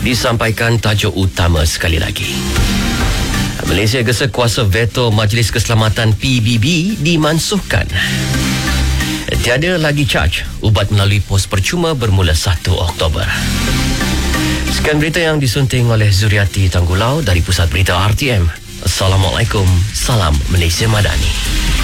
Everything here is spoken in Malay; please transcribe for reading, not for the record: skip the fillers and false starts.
Disampaikan tajuk utama sekali lagi. Malaysia gesa kuasa veto Majlis Keselamatan PBB dimansuhkan. Tiada lagi charge ubat melalui pos percuma bermula 1 Oktober. Sekian berita yang disunting oleh Zuriati Tanggulau dari Pusat Berita RTM. Assalamualaikum, salam Malaysia Madani.